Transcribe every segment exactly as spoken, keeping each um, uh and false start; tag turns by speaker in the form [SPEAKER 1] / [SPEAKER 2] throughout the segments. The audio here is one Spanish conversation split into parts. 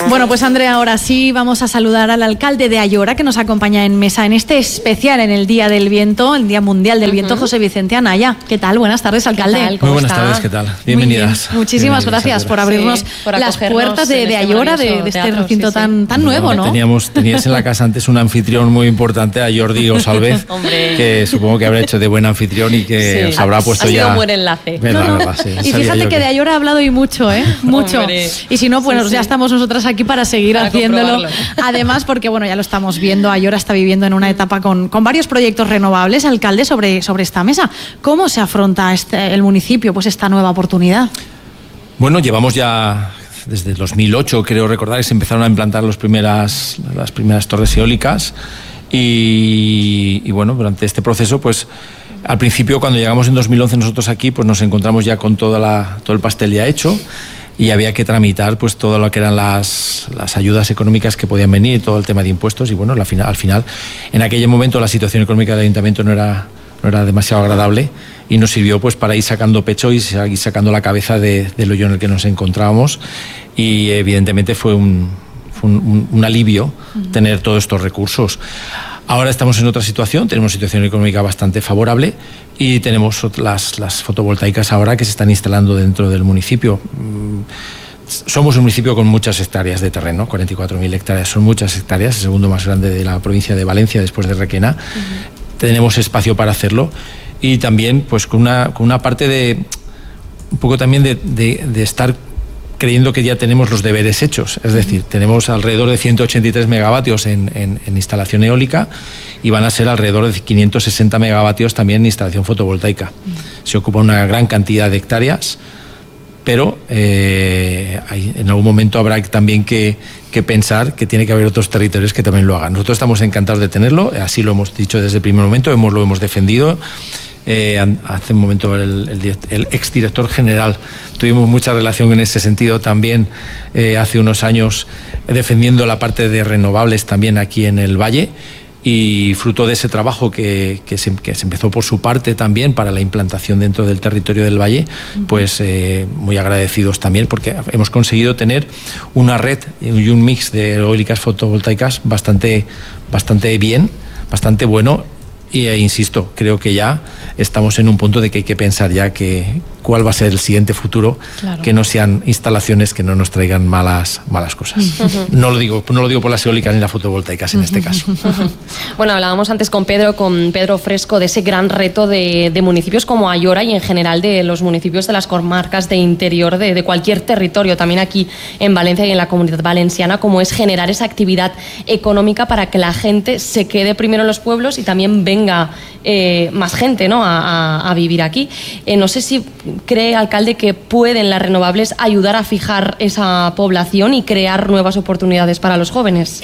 [SPEAKER 1] Bueno, pues Andrea, ahora sí vamos a saludar al alcalde de Ayora, que nos acompaña en mesa en este especial en el Día del Viento, el Día Mundial del Viento, uh-huh. José Vicente Anaya. ¿Qué tal? Buenas tardes, alcalde.
[SPEAKER 2] ¿Qué tal? ¿Cómo Muy buenas está? tardes, ¿qué tal? Bienvenidas.
[SPEAKER 1] Bien. Muchísimas
[SPEAKER 2] Bienvenidas,
[SPEAKER 1] gracias por abrirnos sí, por las puertas de, de Ayora, de, de este recinto sí, sí. tan, tan nuevo, ¿no?
[SPEAKER 2] Teníamos, tenías en la casa antes un anfitrión muy importante, a Jordi Osalvez, que supongo que habrá hecho de buen anfitrión y que sí. os habrá puesto
[SPEAKER 3] ha sido
[SPEAKER 2] ya...
[SPEAKER 3] un buen enlace.
[SPEAKER 2] Verdad,
[SPEAKER 1] no, no.
[SPEAKER 2] verdad, sí,
[SPEAKER 1] y fíjate que, que de Ayora ha hablado y mucho, ¿eh? Mucho.
[SPEAKER 3] Hombre.
[SPEAKER 1] Y si no, pues sí, ya
[SPEAKER 3] sí.
[SPEAKER 1] estamos nosotras aquí para seguir
[SPEAKER 3] para
[SPEAKER 1] haciéndolo. Además, porque bueno, ya lo estamos viendo, Ayora está viviendo en una etapa con, con varios proyectos renovables. Alcalde, sobre, sobre esta mesa, ¿cómo se afronta este, el municipio pues esta nueva oportunidad?
[SPEAKER 2] Bueno, llevamos ya desde dos mil ocho, creo recordar, que se empezaron a implantar los primeras, las primeras torres eólicas y, y bueno, durante este proceso, pues al principio cuando llegamos en dos mil once nosotros aquí, pues nos encontramos ya con toda la, todo el pastel ya hecho. Y había que tramitar pues todo lo que eran las, las ayudas económicas que podían venir, todo el tema de impuestos y bueno, la final, al final, en aquel momento la situación económica del ayuntamiento no era, no era demasiado agradable y nos sirvió pues para ir sacando pecho y ir sacando la cabeza de, del hoyo en el que nos encontrábamos y evidentemente fue un, fue un, un alivio uh-huh. tener todos estos recursos. Ahora estamos en otra situación, tenemos una situación económica bastante favorable y tenemos las, las fotovoltaicas ahora que se están instalando dentro del municipio. Somos un municipio con muchas hectáreas de terreno, cuarenta y cuatro mil hectáreas, son muchas hectáreas, el segundo más grande de la provincia de Valencia después de Requena. Uh-huh. Tenemos espacio para hacerlo y también pues con una, con una parte de, un poco también de, de, de estar creyendo que ya tenemos los deberes hechos, es decir, tenemos alrededor de ciento ochenta y tres megavatios en, en, en instalación eólica y van a ser alrededor de quinientos sesenta megavatios también en instalación fotovoltaica. Se ocupa una gran cantidad de hectáreas, pero eh, hay, en algún momento habrá también que, que pensar que tiene que haber otros territorios que también lo hagan. Nosotros estamos encantados de tenerlo, así lo hemos dicho desde el primer momento, hemos, lo hemos defendido. Eh, hace un momento el, el, el exdirector general tuvimos mucha relación en ese sentido también eh, hace unos años eh, defendiendo la parte de renovables también aquí en el Valle y fruto de ese trabajo que, que, se, que se empezó por su parte también para la implantación dentro del territorio del Valle, pues eh, muy agradecidos también porque hemos conseguido tener una red y un mix de eólicas fotovoltaicas bastante, bastante bien, bastante bueno. Y eh, insisto, creo que ya estamos en un punto de que hay que pensar ya que cuál va a ser el siguiente futuro, claro. que no sean instalaciones que no nos traigan malas, malas cosas. Uh-huh. No lo digo, no lo digo por las eólicas ni las fotovoltaicas en uh-huh. este caso.
[SPEAKER 3] Uh-huh. Bueno, hablábamos antes con Pedro, con Pedro Fresco, de ese gran reto de, de municipios como Ayora y en general de los municipios de las comarcas de interior de, de cualquier territorio, también aquí en Valencia y en la Comunidad Valenciana, como es generar esa actividad económica para que la gente se quede primero en los pueblos y también venga eh, más gente, ¿no?, a, a, a vivir aquí. Eh, no sé si cree, alcalde, que pueden las renovables ayudar a fijar esa población y crear nuevas oportunidades para los jóvenes.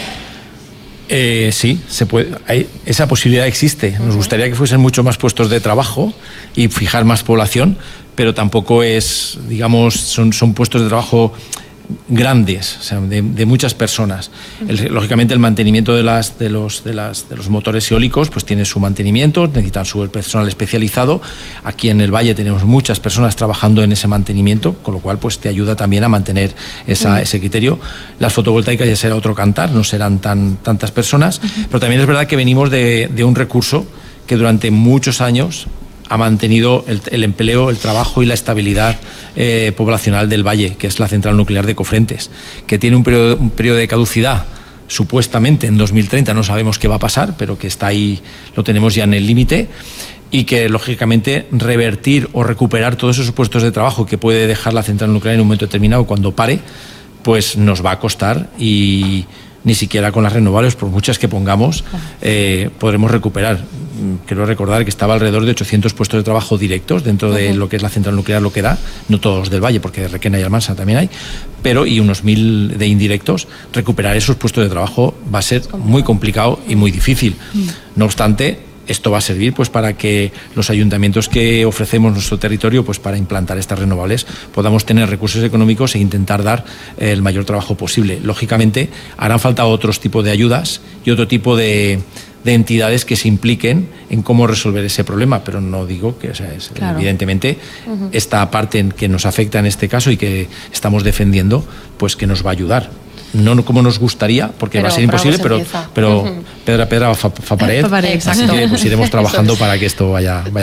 [SPEAKER 2] Eh, sí, se puede, hay, esa posibilidad existe. Nos gustaría que fuesen mucho más puestos de trabajo y fijar más población, pero tampoco es, digamos, son, son puestos de trabajo grandes, o sea, de, de muchas personas. El, lógicamente el mantenimiento de las de los de las de los motores eólicos pues tiene su mantenimiento, necesitan su personal especializado. Aquí en el Valle tenemos muchas personas trabajando en ese mantenimiento, con lo cual pues te ayuda también a mantener esa, uh-huh. ese criterio. Las fotovoltaicas ya será otro cantar, no serán tan tantas personas, uh-huh. pero también es verdad que venimos de, de un recurso que durante muchos años ha mantenido el, el empleo, el trabajo y la estabilidad eh, poblacional del Valle, que es la central nuclear de Cofrentes, que tiene un periodo, un periodo de caducidad supuestamente en dos mil treinta, no sabemos qué va a pasar, pero que está ahí, lo tenemos ya en el límite, y que lógicamente revertir o recuperar todos esos puestos de trabajo que puede dejar la central nuclear en un momento determinado cuando pare, pues nos va a costar y ni siquiera con las renovables, por muchas que pongamos, eh, podremos recuperar. Quiero recordar que estaba alrededor de ochocientos puestos de trabajo directos dentro de uh-huh. lo que es la central nuclear, lo que da, no todos del Valle, porque de Requena y Almansa también hay, pero y unos mil de indirectos. Recuperar esos puestos de trabajo va a ser muy complicado y muy difícil. Uh-huh. No obstante, esto va a servir pues para que los ayuntamientos que ofrecemos nuestro territorio pues para implantar estas renovables podamos tener recursos económicos e intentar dar eh, el mayor trabajo posible. Lógicamente harán falta otros tipos de ayudas y otro tipo de, de entidades que se impliquen en cómo resolver ese problema, pero no digo que, o sea, es, claro. evidentemente uh-huh. esta parte que nos afecta en este caso y que estamos defendiendo, pues que nos va a ayudar. no como nos gustaría, porque
[SPEAKER 3] Pero
[SPEAKER 2] va a ser imposible, pero,
[SPEAKER 3] empieza.
[SPEAKER 2] pero
[SPEAKER 3] Uh-huh.
[SPEAKER 2] pedra, pedra fa, fa pared.
[SPEAKER 1] Fa pared,
[SPEAKER 2] Así que pues iremos trabajando para que esto vaya, vaya